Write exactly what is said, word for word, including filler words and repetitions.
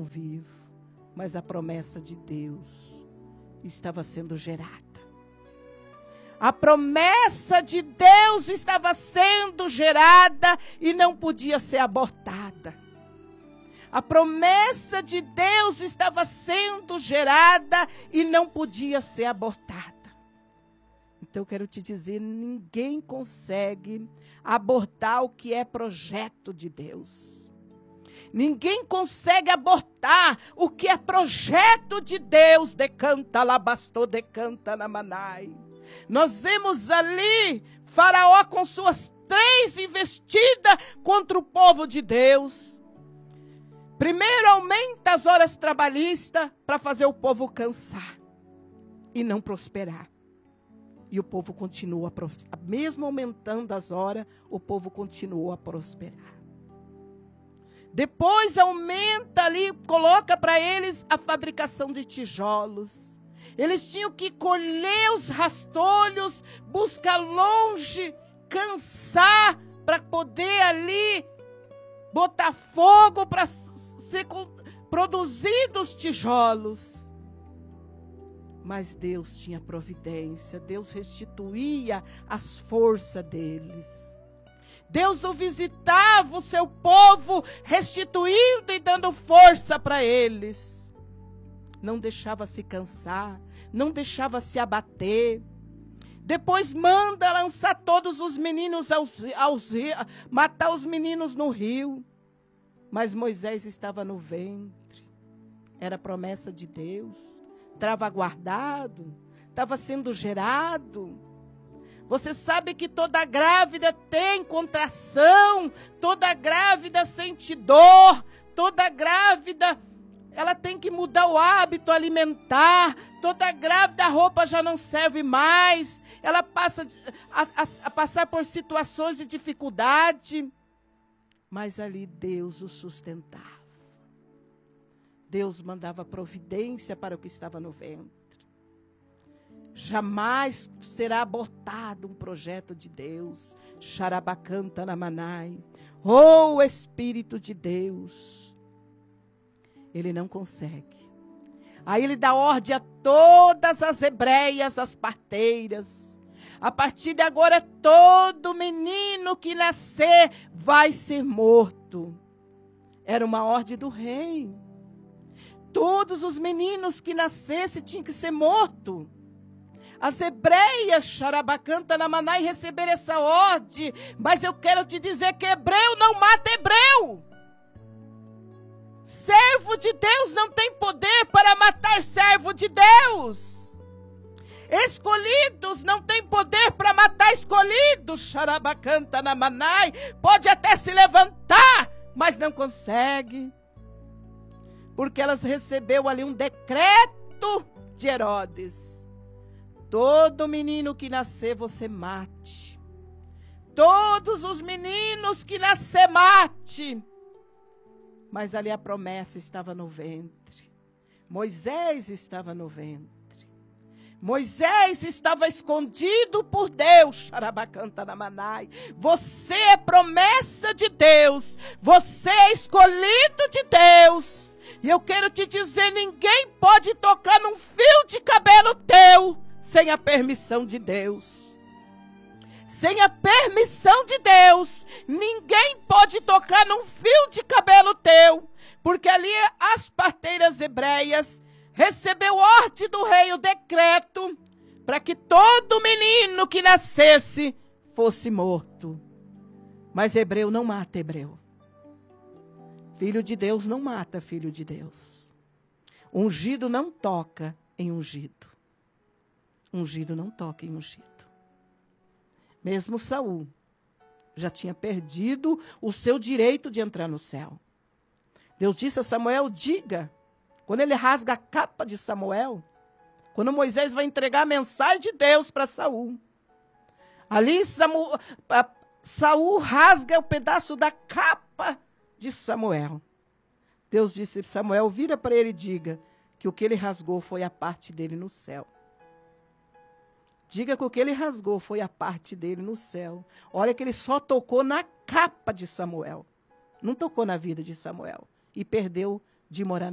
vivo, mas a promessa de Deus estava sendo gerada. A promessa de Deus estava sendo gerada e não podia ser abortada. A promessa de Deus estava sendo gerada e não podia ser abortada. Então eu quero te dizer, ninguém consegue abortar o que é projeto de Deus. Ninguém consegue abortar o que é projeto de Deus. Decanta labastou, decanta namanai. Nós vemos ali Faraó com suas três investidas contra o povo de Deus. Primeiro aumenta as horas trabalhistas para fazer o povo cansar e não prosperar. E o povo continua, mesmo aumentando as horas, o povo continuou a prosperar. Depois aumenta ali, coloca para eles a fabricação de tijolos. Eles tinham que colher os rastolhos, buscar longe, cansar, para poder ali botar fogo para ser produzidos tijolos. Mas Deus tinha providência, Deus restituía as forças deles. Deus o visitava o seu povo, restituindo e dando força para eles. Não deixava se cansar, não deixava se abater. Depois manda lançar todos os meninos aos, aos matar os meninos no rio. Mas Moisés estava no ventre. Era promessa de Deus. Estava guardado, estava sendo gerado. Você sabe que toda grávida tem contração, toda grávida sente dor, toda grávida ela tem que mudar o hábito alimentar, toda grávida a roupa já não serve mais, ela passa a, a, a passar por situações de dificuldade, mas ali Deus o sustentava. Deus mandava providência para o que estava no ventre. Jamais será abortado um projeto de Deus. Xarabacanta namanai. Oh, Espírito de Deus. Ele não consegue. Aí ele dá ordem a todas as hebreias, as parteiras. A partir de agora, todo menino que nascer vai ser morto. Era uma ordem do rei. Todos os meninos que nascessem tinham que ser mortos. As hebreias, xarabacanta namanai, receberam essa ordem. Mas eu quero te dizer que hebreu não mata hebreu. Servo de Deus não tem poder para matar servo de Deus. Escolhidos não tem poder para matar escolhidos. Xarabacanta namanai. Pode até se levantar, mas não consegue. Porque elas recebeu ali um decreto de Herodes. Todo menino que nascer, você mate. Todos os meninos que nascer, mate. Mas ali a promessa estava no ventre. Moisés estava no ventre. Moisés estava escondido por Deus. Xarabacanta namanai. Você é promessa de Deus. Você é escolhido de Deus. E eu quero te dizer, ninguém pode tocar num fio de cabelo teu sem a permissão de Deus. Sem a permissão de Deus, ninguém pode tocar num fio de cabelo teu. Porque ali as parteiras hebreias recebeu ordem do rei, o decreto, para que todo menino que nascesse fosse morto. Mas hebreu não mata hebreu. Filho de Deus não mata filho de Deus. Ungido não toca em ungido. Ungido não toca em ungido. Mesmo Saul já tinha perdido o seu direito de entrar no céu. Deus disse a Samuel, diga, quando ele rasga a capa de Samuel, quando Moisés vai entregar a mensagem de Deus para Saul. Ali Samuel, Saul rasga o pedaço da capa de Samuel. Deus disse, Samuel, vira para ele e diga que o que ele rasgou foi a parte dele no céu. Diga que o que ele rasgou foi a parte dele no céu. Olha que ele só tocou na capa de Samuel. Não tocou na vida de Samuel. E perdeu de morar